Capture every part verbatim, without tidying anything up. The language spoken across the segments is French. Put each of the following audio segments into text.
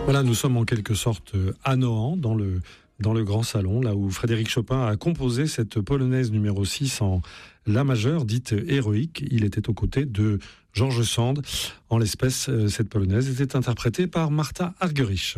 Voilà, nous sommes en quelque sorte à Nohant, dans le, dans le grand salon, là où Frédéric Chopin a composé cette polonaise numéro six en la majeure, dite héroïque. Il était aux côtés de George Sand. En l'espèce, cette polonaise était interprétée par Martha Argerich.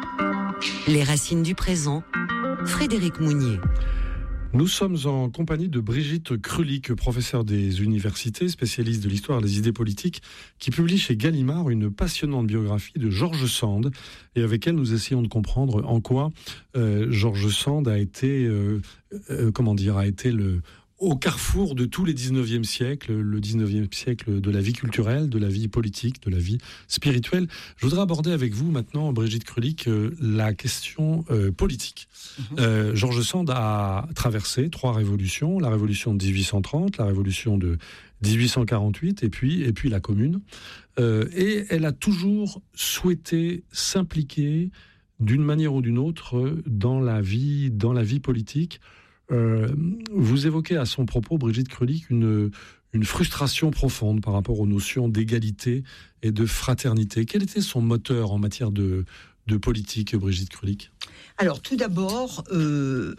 Les racines du présent, Frédéric Mounier. Nous sommes en compagnie de Brigitte Krulik, professeure des universités, spécialiste de l'histoire des idées politiques, qui publie chez Gallimard une passionnante biographie de George Sand. Et avec elle, nous essayons de comprendre en quoi euh, George Sand a été, euh, euh, comment dire, a été le au carrefour de tous les dix-neuvième siècle, le dix-neuvième siècle de la vie culturelle, de la vie politique, de la vie spirituelle. Je voudrais aborder avec vous maintenant, Brigitte Krulik, euh, la question euh, politique. Mmh. Euh, George Sand a traversé trois révolutions, la révolution de dix-huit cent trente, la révolution de dix-huit cent quarante-huit et puis, et puis la Commune. Euh, et elle a toujours souhaité s'impliquer d'une manière ou d'une autre dans la vie, dans la vie politique. Euh, vous évoquez à son propos, Brigitte Krulik, une, une frustration profonde par rapport aux notions d'égalité et de fraternité. Quel était son moteur en matière de, de politique, Brigitte Krulik ? Alors, tout d'abord, euh,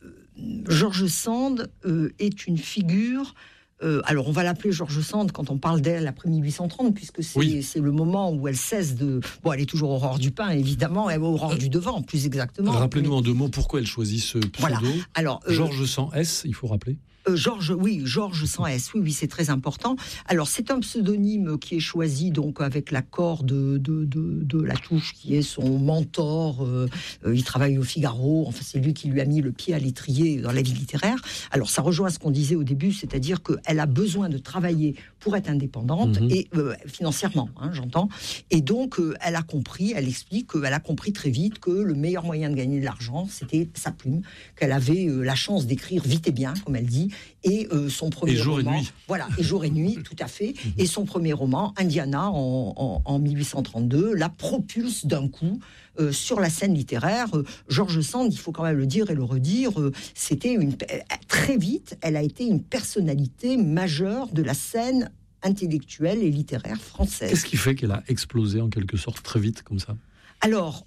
George Sand euh, est une figure... Euh, alors, on va l'appeler George Sand quand on parle d'elle après mille huit cent trente, puisque c'est, oui. c'est le moment où elle cesse de... Bon, elle est toujours Aurore du Pin, évidemment, elle est Aurore euh, du Devant, plus exactement. Rappelez-nous mais... en deux mots pourquoi elle choisit ce pseudo. Voilà. Alors, euh, George sans S, il faut rappeler. Euh, Georges, oui, Georges sans S, oui, oui, c'est très important. Alors, c'est un pseudonyme qui est choisi donc avec l'accord de de de, de Latouche, qui est son mentor. Euh, euh, il travaille au Figaro. Enfin, c'est lui qui lui a mis le pied à l'étrier dans la vie littéraire. Alors, ça rejoint ce qu'on disait au début, c'est-à-dire qu'elle a besoin de travailler pour être indépendante mmh. et euh, financièrement, hein, j'entends. Et donc, euh, elle a compris, elle explique qu'elle a compris très vite que le meilleur moyen de gagner de l'argent, c'était sa plume, qu'elle avait euh, la chance d'écrire vite et bien, comme elle dit. Et euh, son premier et jour roman, et nuit. voilà, et jour et nuit, tout à fait. Et son premier roman, Indiana, en, en, en mille huit cent trente-deux, la propulse d'un coup euh, sur la scène littéraire. Euh, George Sand, il faut quand même le dire et le redire, euh, c'était une très vite, elle a été une personnalité majeure de la scène intellectuelle et littéraire française. Qu'est-ce qui fait qu'elle a explosé en quelque sorte très vite comme ça ? Alors,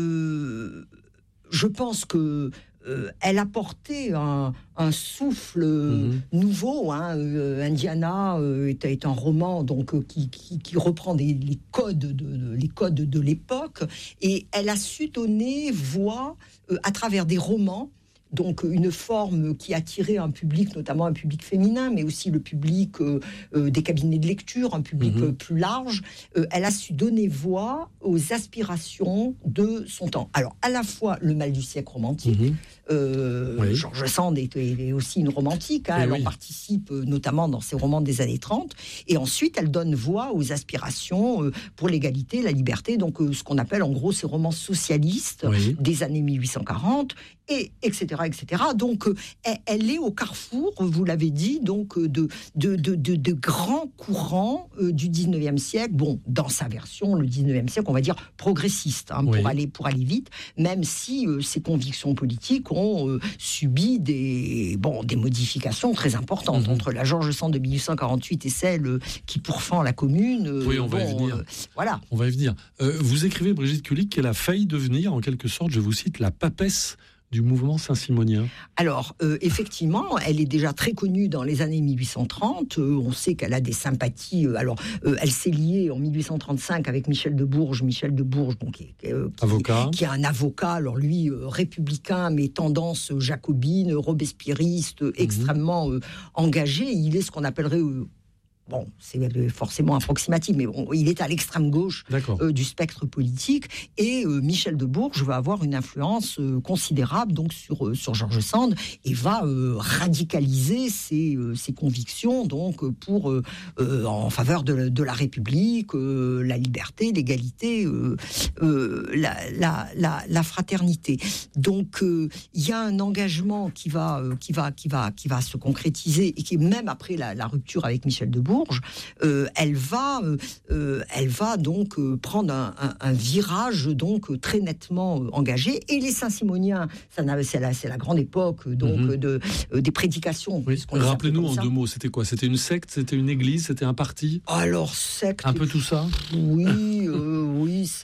euh, je pense que Euh, elle apportait un, un souffle mmh. nouveau. Hein. Euh, Indiana euh, est, est un roman donc euh, qui, qui, qui reprend des, les codes de, de les codes de l'époque, et elle a su donner voix euh, à travers des romans. Donc une forme qui attirait un public, notamment un public féminin, mais aussi le public euh, euh, des cabinets de lecture, un public mmh. euh, plus large. Euh, elle a su donner voix aux aspirations de son temps. Alors à la fois le mal du siècle romantique, mmh. euh, oui. George Sand est, est aussi une romantique, hein, elle oui. en participe euh, notamment dans ses romans des années trente, et ensuite elle donne voix aux aspirations euh, pour l'égalité, la liberté, donc euh, ce qu'on appelle en gros ces romans socialistes oui. des années mille huit cent quarante, et etc. etc. Donc, euh, elle, elle est au carrefour, vous l'avez dit, donc euh, de, de, de, de, de grands courants euh, du dix-neuvième siècle. Bon, dans sa version, le dix-neuvième siècle, on va dire progressiste, hein, oui. pour aller pour aller vite, même si euh, ses convictions politiques ont euh, subi des bon des modifications très importantes mmh. entre la George Sand de mille huit cent quarante-huit et celle euh, qui pourfend la Commune. Euh, oui, on bon, va y venir. Euh, voilà. On va y venir. Euh, vous écrivez, Brigitte Krulik, qu'elle a failli devenir, en quelque sorte, je vous cite, la papesse du mouvement saint-simonien. Alors, euh, effectivement, elle est déjà très connue dans les années mille huit cent trente. Euh, on sait qu'elle a des sympathies. Euh, alors, euh, elle s'est liée en mille huit cent trente-cinq avec Michel de Bourges. Michel de Bourges, donc, qui, euh, qui, avocat. qui est un avocat, alors lui, euh, républicain, mais tendance jacobine, robespierriste, mmh. extrêmement euh, engagé. Il est ce qu'on appellerait... Euh, Bon, c'est forcément approximatif, mais bon, il est à l'extrême gauche euh, du spectre politique. Et euh, Michel de Bourges va avoir une influence euh, considérable donc sur euh, sur George Sand, et va euh, radicaliser ses euh, ses convictions donc pour euh, euh, en faveur de, de la République, euh, la liberté, l'égalité, euh, euh, la, la la la fraternité. Donc il euh, y a un engagement qui va euh, qui va qui va qui va se concrétiser, et qui, même après la, la rupture avec Michel de Bourges, Euh, elle va, euh, elle va donc euh, prendre un, un, un virage donc euh, très nettement euh, engagé. Et les Saint-Simoniens, ça c'est la, c'est la grande époque donc mm-hmm. de euh, des prédications. Oui. Rappelez-nous en deux mots, c'était quoi ? C'était une secte, c'était une église, c'était un parti ? Alors secte. Un peu tout ça ? Oui, euh, oui,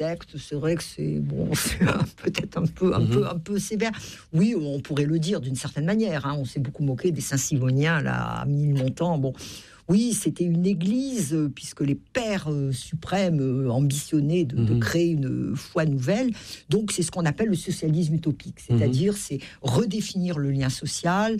secte, c'est vrai que c'est bon, c'est peut-être un peu, un Mm-hmm. peu, un peu sévère. Oui, on pourrait le dire d'une certaine manière. Hein. On s'est beaucoup moqué des Saint-Simoniens là, à Ménilmontant. Bon. Oui, c'était une église, euh, puisque les pères euh, suprêmes euh, ambitionnaient de, mmh. de créer une foi nouvelle. Donc, c'est ce qu'on appelle le socialisme utopique. C'est-à-dire, mmh. c'est redéfinir le lien social,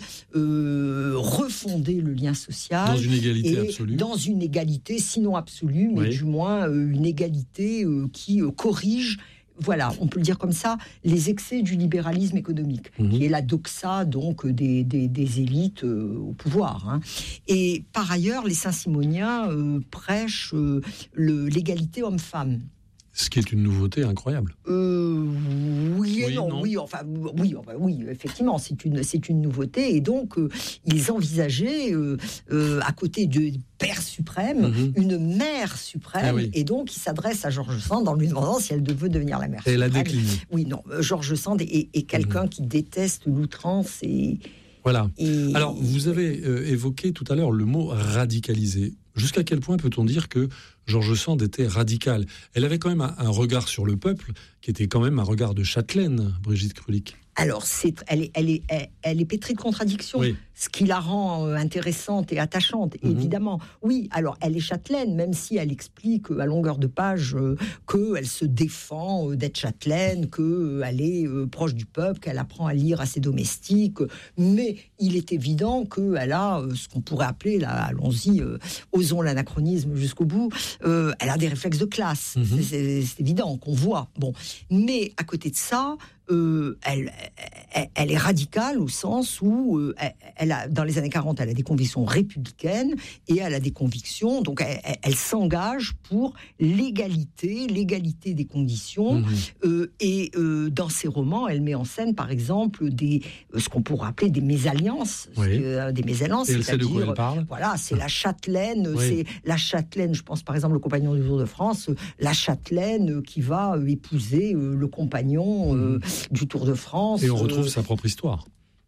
euh, refonder le lien social. Dans une égalité absolue. Dans une égalité, sinon absolue, mais oui. du moins euh, une égalité euh, qui euh, corrige... Voilà, on peut le dire comme ça, les excès du libéralisme économique, mmh. qui est la doxa donc des, des, des élites euh, au pouvoir. Hein. Et par ailleurs, les Saint-Simoniens euh, prêchent euh, le, l'égalité homme-femme. Ce qui est une nouveauté incroyable. Euh, oui et oui, non, non. oui, enfin, oui, enfin, oui, effectivement, c'est une, c'est une nouveauté. Et donc, euh, ils envisageaient, euh, euh, à côté du Père suprême, mm-hmm. une mère suprême. Ah, oui. Et donc, ils s'adressent à George Sand en lui demandant si elle veut devenir la mère et suprême. Elle a décliné. Oui, non, George Sand est, est quelqu'un mm-hmm. qui déteste l'outrance et... Voilà. Et... Alors, vous avez euh, évoqué tout à l'heure le mot radicalisé. Jusqu'à quel point peut-on dire que George Sand était radicale ? Elle avait quand même un, un regard sur le peuple qui était quand même un regard de châtelaine, Brigitte Krulik. Alors, c'est, elle, est, elle, est, elle, elle est pétrie de contradictions, oui. ce qui la rend euh, intéressante et attachante, mm-hmm. évidemment. Oui, alors, elle est châtelaine, même si elle explique euh, à longueur de page euh, qu'elle se défend euh, d'être châtelaine, qu'elle euh, est euh, proche du peuple, qu'elle apprend à lire à ses domestiques. Euh, mais il est évident qu'elle a euh, ce qu'on pourrait appeler, là, allons-y, euh, osons l'anachronisme jusqu'au bout, euh, elle a des réflexes de classe. Mm-hmm. C'est, c'est, c'est évident qu'on voit. Bon. Mais à côté de ça, Euh, elle, elle, elle est radicale au sens où euh, elle, elle a, dans les années quarante, elle a des convictions républicaines et elle a des convictions, donc elle, elle, elle s'engage pour l'égalité, l'égalité des conditions. Mmh. Euh, et euh, dans ses romans, elle met en scène, par exemple, des, ce qu'on pourrait appeler des mésalliances, oui. euh, des mésalliances. Et elle sait de quoi elle parle. Voilà, c'est ah. la châtelaine, oui. c'est la châtelaine. Je pense par exemple au compagnon du Tour de France, la châtelaine qui va euh, épouser euh, le compagnon. Euh, mmh. du Tour de France. Et on retrouve euh... sa propre histoire.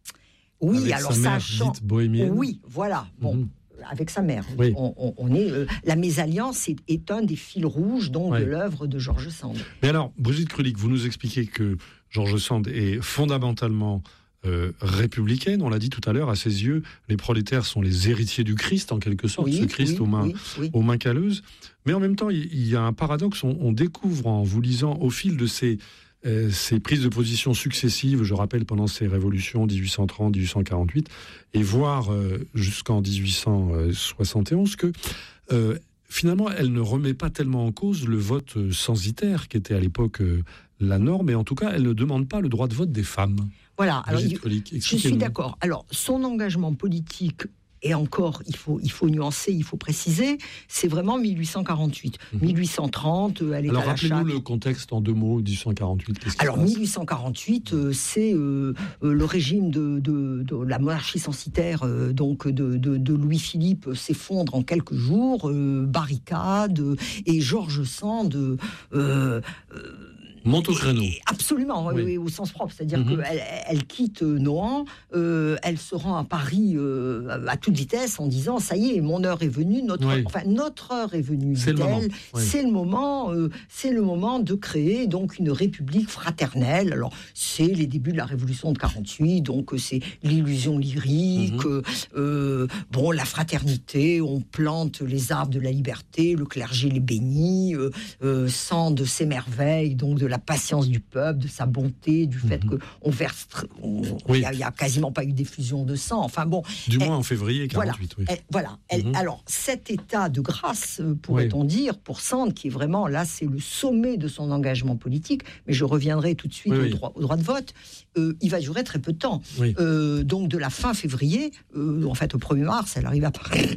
Oui, avec alors sa ça mère change. Dite bohémienne. Oui, voilà. Bon, mm-hmm. avec sa mère. Oui. On, on, on est. Euh, la mésalliance est, est un des fils rouges donc oui. de l'œuvre de George Sand. Mais alors, Brigitte Krulik, vous nous expliquez que George Sand est fondamentalement euh, républicaine. On l'a dit tout à l'heure. À ses yeux, les prolétaires sont les héritiers du Christ en quelque sorte, oui, ce Christ oui, aux mains, oui, oui. aux mains calleuses. Mais en même temps, il, il y a un paradoxe. On, on découvre en vous lisant au fil de ces Euh, ces prises de position successives, je rappelle, pendant ces révolutions dix-huit cent trente, dix-huit cent quarante-huit, et voire euh, jusqu'en dix-huit cent soixante et onze, que euh, finalement, elle ne remet pas tellement en cause le vote censitaire, qui était à l'époque euh, la norme, et en tout cas, elle ne demande pas le droit de vote des femmes. Voilà, alors, il, je suis d'accord. Alors, son engagement politique... Et encore, il faut, il faut nuancer, il faut préciser, c'est vraiment dix-huit cent quarante-huit. Mmh. dix-huit cent trente, elle est Alors, à la rappelez-nous chape. le contexte en deux mots, dix-huit cent quarante-huit. Qu'est-ce qui Alors, se passe ? dix-huit cent quarante-huit, euh, c'est euh, euh, le régime de, de, de la monarchie censitaire, euh, donc de, de, de Louis-Philippe, s'effondre en quelques jours, euh, barricade, euh, et George Sand... Euh, euh, monte au créneau. Absolument, oui. Oui, au sens propre. C'est-à-dire mm-hmm. qu'elle elle quitte Nohant, euh, elle se rend à Paris euh, à toute vitesse en disant « ça y est, mon heure est venue, notre, oui. enfin, notre heure est venue, c'est, dit-elle. le moment. Oui. C'est, le moment, euh, c'est le moment de créer donc, une république fraternelle. » Alors, c'est les débuts de la Révolution de quarante-huit, donc c'est l'illusion lyrique, mm-hmm. euh, bon, la fraternité, on plante les arbres de la liberté, le clergé les bénit, euh, euh, Sand s'émerveille donc de la patience du peuple, de sa bonté, du fait mmh. qu'on verse... Il oui. n'y a, a quasiment pas eu d'effusion de sang. Enfin bon... Du elle, moins en février quarante-huit, voilà, oui. Elle, voilà. Elle, mmh. Alors, cet état de grâce, pourrait-on oui. dire, pour Sand, qui est vraiment, là, c'est le sommet de son engagement politique, mais je reviendrai tout de suite oui, au, oui. Droit, au droit de vote, euh, il va durer très peu de temps. Oui. Euh, donc, de la fin février, euh, en fait, au premier mars, elle arrive à Paris...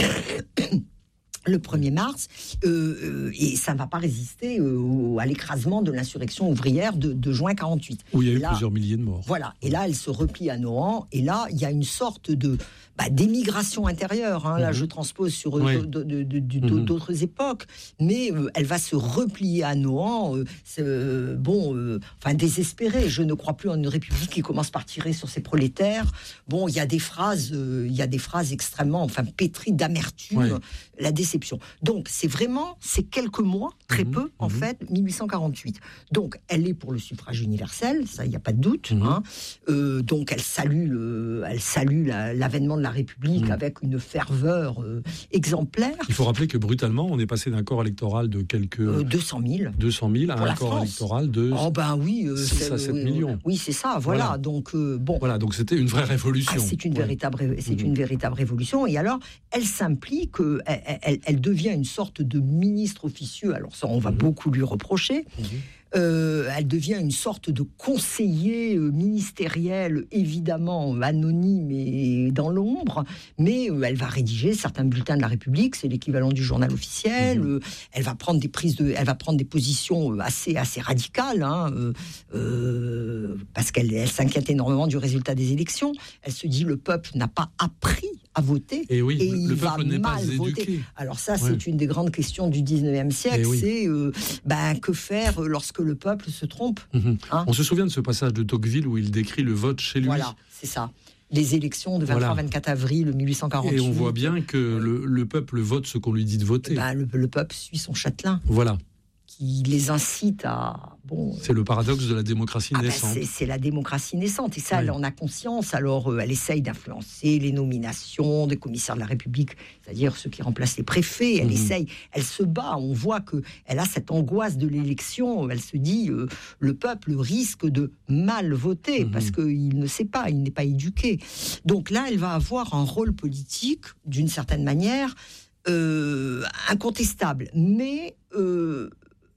le premier mars, euh, et ça ne va pas résister euh, à l'écrasement de l'insurrection ouvrière de, de juin quarante-huit. Où il y a eu là, plusieurs milliers de morts. Voilà, et là, elle se replie à Nohant, et là, il y a une sorte de bah, d'émigration intérieure. Hein. Mmh. Là, je transpose sur oui. de, de, de, de, mmh. d'autres époques, mais euh, elle va se replier à Nohant, euh, euh, bon, euh, enfin, désespérée. Je ne crois plus en une république qui commence par tirer sur ses prolétaires. Bon, il y a des phrases, euh, il y a des phrases extrêmement, enfin, pétries d'amertume. Oui. La déception réception. Donc, c'est vraiment, c'est quelques mois, très mmh, peu, en mmh. fait, mille huit cent quarante-huit. Donc, elle est pour le suffrage universel, ça, il n'y a pas de doute. Mmh. Hein. Euh, donc, elle salue, le, elle salue la, l'avènement de la République mmh. avec une ferveur euh, exemplaire. Il faut rappeler que, brutalement, on est passé d'un corps électoral de quelques... Euh, deux cent mille. deux cent mille à un corps France. électoral de oh ben oui, euh, six à sept oui, millions. Oui, c'est ça, voilà. voilà. Donc, euh, bon. Voilà, donc c'était une vraie révolution. Ah, c'est une, ouais. véritable, c'est mmh. une véritable révolution. Et alors, elle s'implique, elle, elle, elle devient une sorte de ministre officieux. Alors ça, on va mmh. beaucoup lui reprocher. Mmh. Euh, elle devient une sorte de conseiller euh, ministériel, évidemment anonyme et dans l'ombre, mais euh, elle va rédiger certains bulletins de la République, c'est l'équivalent du journal officiel. Mmh. Euh, elle va prendre des prises de, elle va prendre des positions assez assez radicales, hein, euh, euh, parce qu'elle elle s'inquiète énormément du résultat des élections. Elle se dit le peuple n'a pas appris à voter et, oui, et le il peuple va n'est mal pas voter. Éduqué. Alors ça, ouais. c'est une des grandes questions du dix-neuvième siècle. Oui. C'est euh, ben, que faire lorsque le peuple se trompe. Mmh. Hein. On se souvient de ce passage de Tocqueville où il décrit le vote chez lui. Voilà, c'est ça. Les élections de vingt-trois vingt-quatre voilà. avril mille huit cent quarante-huit. Et on voit bien que le, le peuple vote ce qu'on lui dit de voter. Ben, le, le peuple suit son châtelain. Voilà. Qui les incite à... Bon, c'est le paradoxe de la démocratie ah naissante. Ben c'est, c'est la démocratie naissante. Et ça, oui. elle en a conscience. Alors, euh, elle essaye d'influencer les nominations des commissaires de la République, c'est-à-dire ceux qui remplacent les préfets. Elle mmh. essaye, elle se bat. On voit qu'elle a cette angoisse de l'élection. Elle se dit, euh, le peuple risque de mal voter mmh. parce qu'il ne sait pas, il n'est pas éduqué. Donc là, elle va avoir un rôle politique, d'une certaine manière, euh, incontestable. Mais... Euh,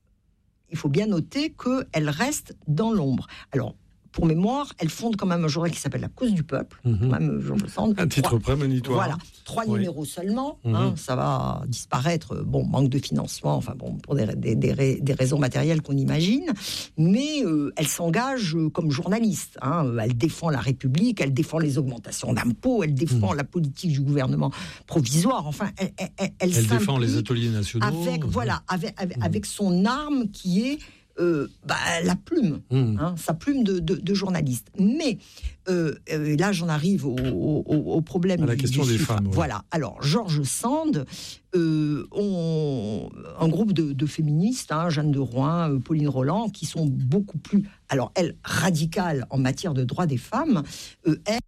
il faut bien noter qu'elle reste dans l'ombre. Alors, pour mémoire, elle fonde quand même un journal qui s'appelle La Cause du Peuple. Mmh. Quand même, je me sens, un titre prémonitoire. Voilà, trois oui. numéros seulement. Mmh. Hein, ça va disparaître. Bon, manque de financement, enfin bon, pour des, des, des, des raisons matérielles qu'on imagine. Mais euh, elle s'engage comme journaliste. Hein, elle défend la République, elle défend les augmentations d'impôts, elle défend mmh. la politique du gouvernement provisoire. Enfin, elle, elle, elle, elle, elle défend les ateliers nationaux. Avec, voilà, avec, avec, mmh. avec son arme qui est Euh, bah, la plume, mmh. hein, sa plume de, de, de journaliste. Mais euh, euh, là, j'en arrive au, au, au problème à la du, question du des suffrage. femmes. Ouais. Voilà. Alors, George Sand, euh, on, un groupe de, de féministes, hein, Jeanne de Rouen, euh, Pauline Roland, qui sont beaucoup plus, alors elles, radicales en matière de droits des femmes, euh, elles,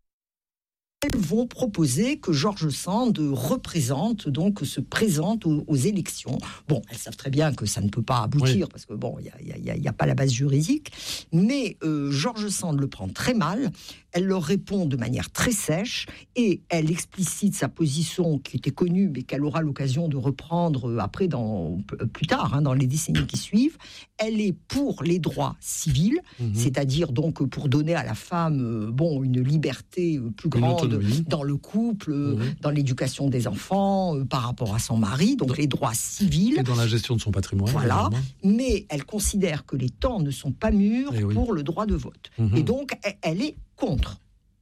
Elles vont proposer que George Sand représente, donc se présente aux, aux élections. Bon, elles savent très bien que ça ne peut pas aboutir, oui. parce que bon, il n'y a, a, a pas la base juridique, mais euh, George Sand le prend très mal. Elle leur répond de manière très sèche et elle explicite sa position qui était connue, mais qu'elle aura l'occasion de reprendre après, dans, plus tard, hein, dans les décennies qui suivent. Elle est pour les droits civils, mmh. c'est-à-dire donc pour donner à la femme euh, bon, une liberté plus grande dans le couple, mmh. dans l'éducation des enfants, euh, par rapport à son mari, donc dans, les droits civils. Et dans la gestion de son patrimoine. Voilà, mais elle considère que les temps ne sont pas mûrs et pour oui. le droit de vote. Mmh. Et donc, elle, elle est contre.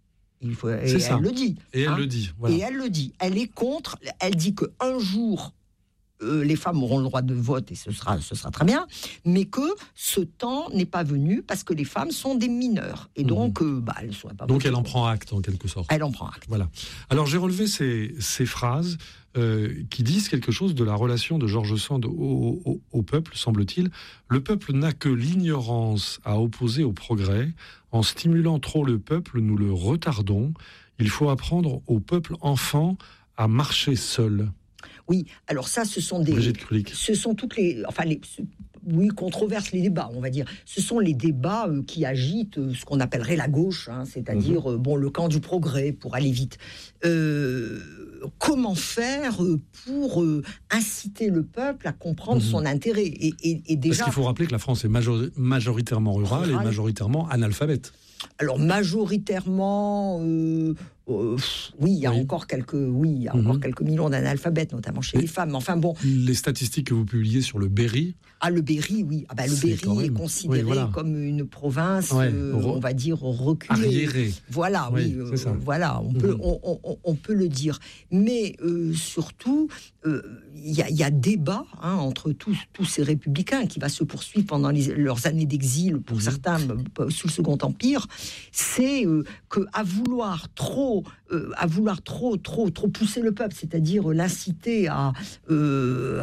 Il faut, et C'est ça. Elle le dit. Et hein. elle le dit. Voilà. Et elle le dit. Elle est contre. Elle dit qu'un jour, euh, les femmes auront le droit de vote et ce sera, ce sera très bien, mais que ce temps n'est pas venu parce que les femmes sont des mineures. Et donc, mmh. euh, bah, elles ne sauraient pas Donc, voter. elle en prend acte, en quelque sorte. Elle en prend acte. Voilà. Alors, j'ai relevé ces, ces phrases euh, qui disent quelque chose de la relation de George Sand au, au, au peuple, semble-t-il. Le peuple n'a que l'ignorance à opposer au progrès. En stimulant trop le peuple, nous le retardons. Il faut apprendre au peuple enfant à marcher seul. Oui, alors ça, ce sont des... Brigitte Krulik. Ce sont toutes les... Enfin, les... Oui, controverses, les débats, on va dire. Ce sont les débats euh, qui agitent euh, ce qu'on appellerait la gauche, hein, c'est-à-dire mmh. euh, bon, le camp du progrès, pour aller vite. Euh, comment faire pour euh, inciter le peuple à comprendre mmh. son intérêt et, et, et déjà... Parce qu'il faut rappeler que la France est majori- majoritairement rurale Rural. et majoritairement analphabète. Alors, majoritairement... Euh, Euh, oui, il y a oui. encore quelques, oui, il y a mm-hmm. encore quelques millions d'analphabètes, notamment chez Et les femmes. Enfin bon, les statistiques que vous publiez sur le Berry. Ah, le Berry, oui. Ah, bah, le Berry même... est considéré oui, voilà. comme une province, ouais. euh, Re... on va dire reculée. Arriérée. Voilà, oui. oui euh, voilà, on mm-hmm. peut, on, on, on peut le dire. Mais euh, surtout, il euh, y, y a débat hein, entre tous, tous ces républicains qui va se poursuivre pendant les, leurs années d'exil, pour mm-hmm. certains sous le Second Empire. C'est euh, que à vouloir trop trop, euh, à vouloir trop, trop, trop pousser le peuple, c'est-à-dire l'inciter à, euh,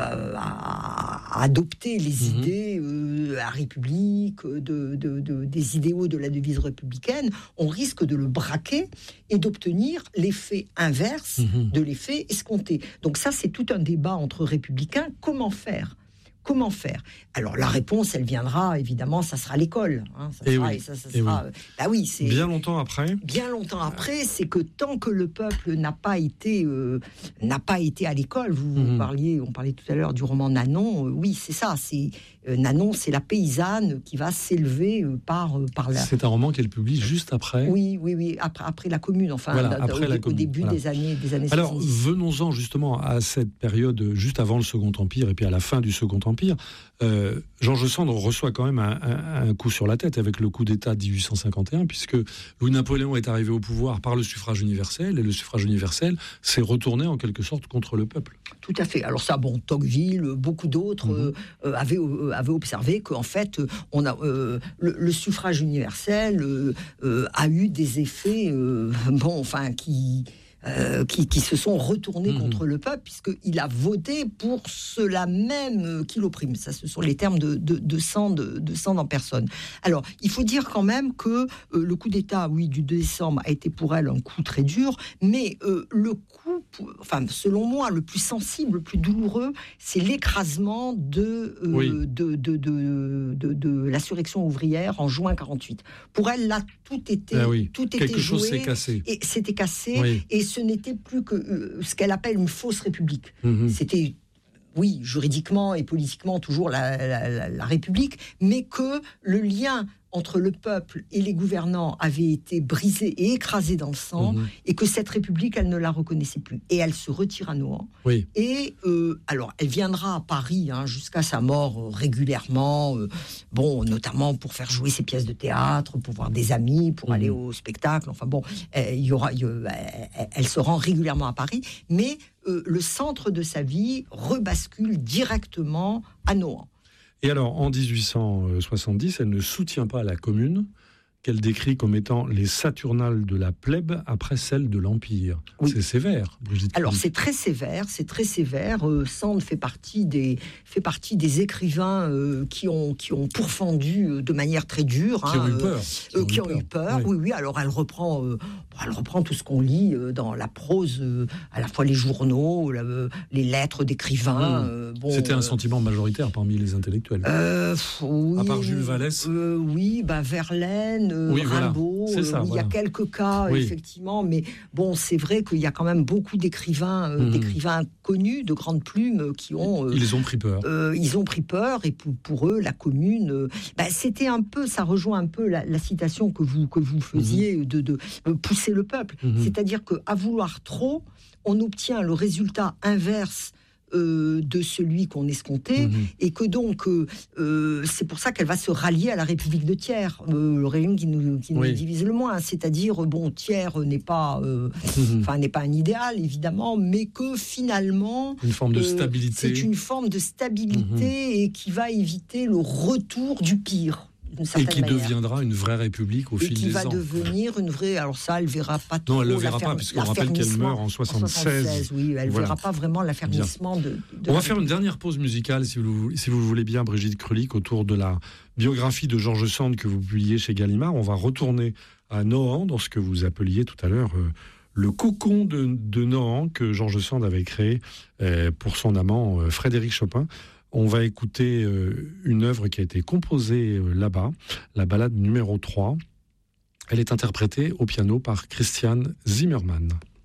à, à adopter les mmh. idées euh, à la République, de, de, de, des idéaux de la devise républicaine, on risque de le braquer et d'obtenir l'effet inverse mmh. de l'effet escompté. Donc ça, c'est tout un débat entre républicains. Comment faire ? Comment faire ? Alors la réponse, elle viendra évidemment, ça sera l'école. Hein, ça et sera, oui. et ça, ça et sera, oui. Bah oui, c'est bien longtemps après. Bien longtemps après, c'est que tant que le peuple n'a pas été euh, n'a pas été à l'école, vous, mmh. vous parliez, on parlait tout à l'heure du roman Nanon. Euh, oui, c'est ça. C'est euh, Nanon, c'est la paysanne qui va s'élever euh, par euh, par la. C'est un roman qu'elle publie juste après. Oui, oui, oui. Après, après la Commune, enfin, voilà, d- après au, la au commune, début voilà. des années des années. Alors soixante-dix. venons-en justement à cette période juste avant le Second Empire et puis à la fin du Second Empire. Euh, George Sand reçoit quand même un, un, un coup sur la tête avec le coup d'État de dix-huit cent cinquante et un, puisque Louis-Napoléon est arrivé au pouvoir par le suffrage universel, et le suffrage universel s'est retourné en quelque sorte contre le peuple. Tout à fait. Alors ça, bon, Tocqueville, beaucoup d'autres mmh. euh, avaient, euh, avaient observé qu'en fait, on a, euh, le, le suffrage universel euh, euh, a eu des effets, euh, bon, enfin, qui... Euh, qui, qui se sont retournés mmh. contre le peuple, puisqu'il a voté pour cela même qu'il opprime. Ça, ce sont les termes de, de, de, Sand, de, de Sand en personne. Alors, il faut dire quand même que euh, le coup d'État, oui, du deux décembre, a été pour elle un coup très dur, mais euh, le coup, pour, enfin, selon moi, le plus sensible, le plus douloureux, c'est l'écrasement de, euh, oui. de, de, de, de, de l'insurrection ouvrière en juin quarante-huit. Pour elle, là, tout était, ah oui. tout était Quelque joué. chose s'est cassé. Et c'était cassé, oui. et ce n'était plus que euh, ce qu'elle appelle une fausse république. Mmh. C'était, oui, juridiquement et politiquement toujours la, la, la, la République, mais que le lien entre le peuple et les gouvernants avait été brisé et écrasé dans le sang, mmh. et que cette République, elle ne la reconnaissait plus. Et elle se retire à Nohant. Oui. Et euh, alors, elle viendra à Paris hein, jusqu'à sa mort euh, régulièrement, euh, bon, notamment pour faire jouer ses pièces de théâtre, pour voir des amis, pour mmh. aller au spectacle. Enfin bon, il y aura, il y a, elle, elle se rend régulièrement à Paris, mais euh, le centre de sa vie rebascule directement à Nohant. Et alors, en dix-huit cent soixante-dix, elle ne soutient pas la Commune, qu'elle décrit comme étant les Saturnales de la plèbe après celles de l'Empire. Oui. C'est sévère, Brigitte. Alors, c'est très sévère, c'est très sévère. Euh, Sand fait partie des, fait partie des écrivains euh, qui, ont, qui ont pourfendu de manière très dure. Qui hein, ont eu peur. Qui, euh, ont, qui eu ont eu peur, oui. oui, oui. Alors, elle reprend, euh, elle reprend tout ce qu'on lit euh, dans la prose, euh, à la fois les journaux, la, euh, les lettres d'écrivains. Mmh. Euh, bon, C'était un euh, sentiment majoritaire parmi les intellectuels. Euh, oui, à part Jules Vallès euh, Oui, bah, Verlaine, euh, oui, Rimbaud, voilà. ça, euh, il voilà. y a quelques cas, oui. effectivement, mais bon, c'est vrai qu'il y a quand même beaucoup d'écrivains, euh, mmh. d'écrivains connus, de grandes plumes, qui ont... Euh, ils ont pris peur. Euh, ils ont pris peur, et pour, pour eux, la Commune, euh, bah, c'était un peu, ça rejoint un peu la, la citation que vous, que vous faisiez, mmh. de, de euh, pousser le peuple. Mmh. C'est-à-dire qu'à vouloir trop, on obtient le résultat inverse Euh, de celui qu'on escomptait, mmh. et que donc euh, euh, c'est pour ça qu'elle va se rallier à la République de Thiers, euh, le régime qui nous, qui nous oui. divise le moins, c'est-à-dire bon, Thiers n'est pas euh, enfin mmh. n'est pas un idéal évidemment, mais que finalement une forme de euh, stabilité, c'est une forme de stabilité mmh. et qui va éviter le retour du pire. Et qui manière. deviendra une vraie république au et fil qui des va ans. devenir une vraie. Alors ça, elle verra pas trop. Non, elle le verra pas, puisqu'on rappelle qu'elle meurt en soixante-seize. Oui, elle voilà. verra pas vraiment l'affermissement de, de. On va faire une dernière pause musicale, si vous, si vous voulez bien, Brigitte Krulik, autour de la biographie de George Sand que vous publiez chez Gallimard. On va retourner à Nohant, dans ce que vous appeliez tout à l'heure euh, le cocon de, de Nohant que George Sand avait créé euh, pour son amant euh, Frédéric Chopin. On va écouter euh, une œuvre qui a été composée euh, là-bas, la ballade numéro trois. Elle est interprétée au piano par Christian Zimmermann.